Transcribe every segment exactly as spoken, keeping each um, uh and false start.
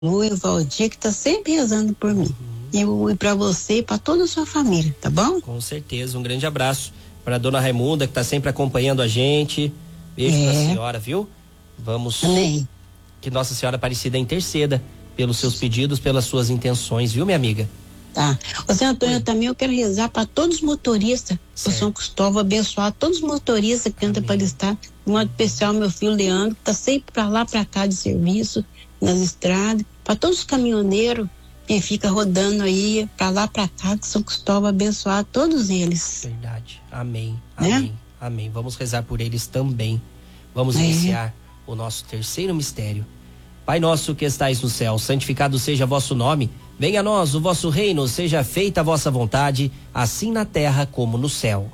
Lu e o Valdir, que tá sempre rezando por mim. Uhum. E para você e para toda a sua família, tá bom? Com certeza, um grande abraço para dona Raimunda, que tá sempre acompanhando a gente. Beijo é. pra senhora, viu? Vamos. Amém. Que Nossa Senhora Aparecida interceda pelos seus pedidos, pelas suas intenções, viu, minha amiga? Tá. Ô, Zé Antônio, eu também eu quero rezar para todos os motoristas, o São Cristóvão abençoar todos os motoristas que andam para estar, de modo especial meu filho Leandro, que tá sempre para lá, para cá de serviço, nas estradas, para todos os caminhoneiros que fica rodando aí, para lá, para cá, que São Cristóvão abençoar todos eles. Verdade. Amém. Né? Amém. Amém. Vamos rezar por eles também. Vamos é. iniciar o nosso terceiro mistério. Pai nosso que estais no céu, santificado seja vosso nome. Venha a nós o vosso reino, seja feita a vossa vontade, assim na terra como no céu.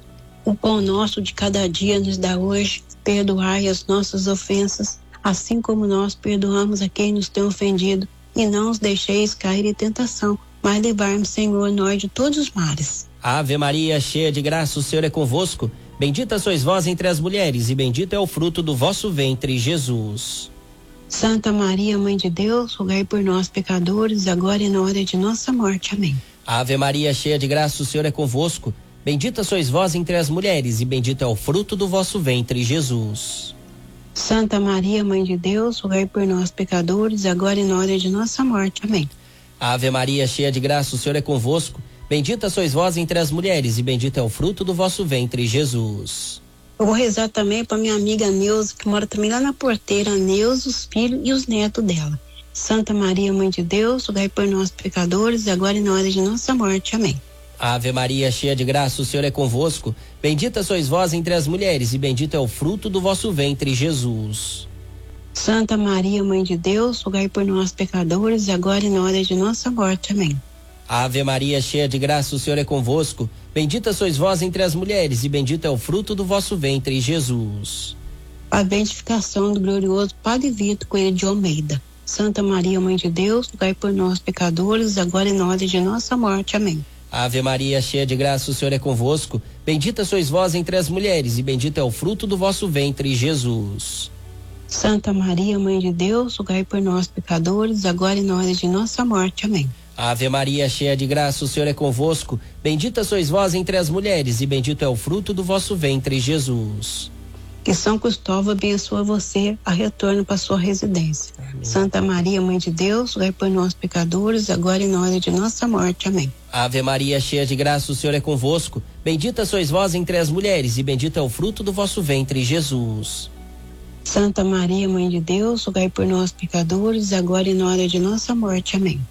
O pão nosso de cada dia nos dá hoje, perdoai as nossas ofensas, assim como nós perdoamos a quem nos tem ofendido, e não os deixeis cair em tentação, mas livrai-nos, Senhor, nós de todos os males. Ave Maria, cheia de graça, o Senhor é convosco. Bendita sois vós entre as mulheres, e bendito é o fruto do vosso ventre, Jesus. Santa Maria, Mãe de Deus, rogai por nós, pecadores, agora e na hora de nossa morte. Amém. Ave Maria, cheia de graça, o Senhor é convosco. Bendita sois vós entre as mulheres, e bendito é o fruto do vosso ventre, Jesus. Santa Maria, Mãe de Deus, rogai por nós, pecadores, agora e na hora de nossa morte. Amém. Ave Maria, cheia de graça, o Senhor é convosco. Bendita sois vós entre as mulheres, e bendito é o fruto do vosso ventre, Jesus. Eu vou rezar também para minha amiga Neuza, que mora também lá na Porteira, Neuza, os filhos e os netos dela. Santa Maria, Mãe de Deus, rogai por nós, pecadores, agora e na hora de nossa morte. Amém. Ave Maria, cheia de graça, o Senhor é convosco. Bendita sois vós entre as mulheres, e bendito é o fruto do vosso ventre, Jesus. Santa Maria, Mãe de Deus, rogai por nós, pecadores, agora e na hora de nossa morte. Amém. Ave Maria, cheia de graça, o Senhor é convosco. Bendita sois vós entre as mulheres, e bendito é o fruto do vosso ventre, Jesus. A beatificação do glorioso Padre Vitor Coelho de Almeida. Santa Maria, Mãe de Deus, rogai por nós, pecadores, agora e na hora de nossa morte. Amém. Ave Maria, cheia de graça, o Senhor é convosco. Bendita sois vós entre as mulheres, e bendito é o fruto do vosso ventre, Jesus. Santa Maria, Mãe de Deus, rogai por nós, pecadores, agora e na hora de nossa morte. Amém. Ave Maria, cheia de graça, o Senhor é convosco. Bendita sois vós entre as mulheres, e bendito é o fruto do vosso ventre, Jesus. Que São Cristóvão abençoe você a retorno para sua residência. Amém. Santa Maria, Mãe de Deus, rogai por nós, pecadores, agora e na hora de nossa morte. Amém. Ave Maria, cheia de graça, o Senhor é convosco. Bendita sois vós entre as mulheres, e bendito é o fruto do vosso ventre, Jesus. Santa Maria, Mãe de Deus, rogai por nós, pecadores, agora e na hora de nossa morte. Amém.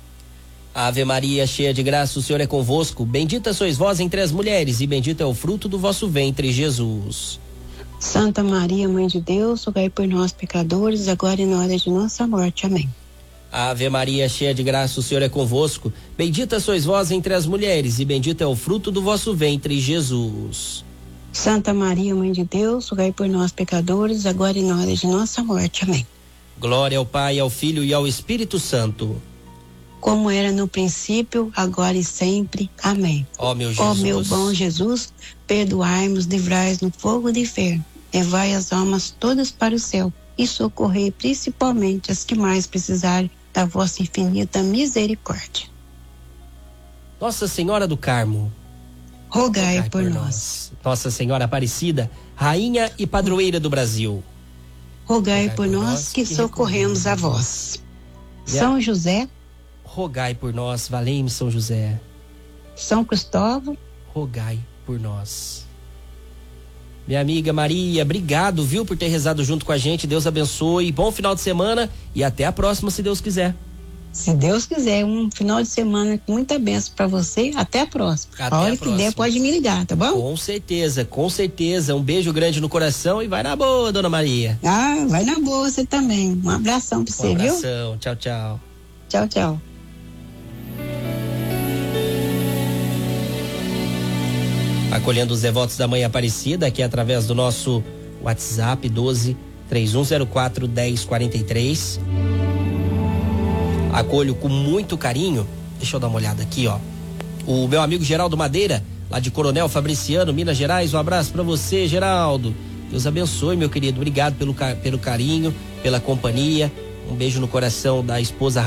Ave Maria, cheia de graça, o Senhor é convosco. Bendita sois vós entre as mulheres, e bendito é o fruto do vosso ventre, Jesus. Santa Maria, Mãe de Deus, rogai por nós, pecadores, agora e na hora de nossa morte. Amém. Ave Maria, cheia de graça, o Senhor é convosco. Bendita sois vós entre as mulheres, e bendito é o fruto do vosso ventre, Jesus. Santa Maria, Mãe de Deus, rogai por nós, pecadores, agora e na hora de nossa morte. Amém. Glória ao Pai, ao Filho e ao Espírito Santo. Como era no princípio, agora e sempre. Amém. Ó meu Jesus. Ó meu bom Jesus, perdoai-nos, livrai-nos no fogo do inferno, levai as almas todas para o céu e socorrei principalmente as que mais precisarem da vossa infinita misericórdia. Nossa Senhora do Carmo, rogai, rogai por, por nós. nós. Nossa Senhora Aparecida, Rainha e Padroeira do Brasil, rogai, rogai por, por nós que, que socorremos a vós. Yeah. São José, rogai por nós. Valei-me São José. São Cristóvão, rogai por nós. Minha amiga Maria, obrigado, viu, por ter rezado junto com a gente. Deus abençoe, bom final de semana e até a próxima, se Deus quiser. Se Deus quiser, um final de semana com muita bênção para você. Até a próxima. Até a hora a que der, pode me ligar, tá bom? Com certeza, com certeza. Um beijo grande no coração e vai na boa, dona Maria. Ah, vai na boa você também. Um abração pra você, um viu? abração, tchau, tchau. Tchau, tchau. Acolhendo os devotos da Mãe Aparecida aqui através do nosso WhatsApp doze, três um zero quatro, dez quarenta e três. Acolho com muito carinho. Deixa eu dar uma olhada aqui, ó. O meu amigo Geraldo Madeira, lá de Coronel Fabriciano, Minas Gerais. Um abraço pra você, Geraldo. Deus abençoe, meu querido. Obrigado pelo, pelo carinho, pela companhia. Um beijo no coração da esposa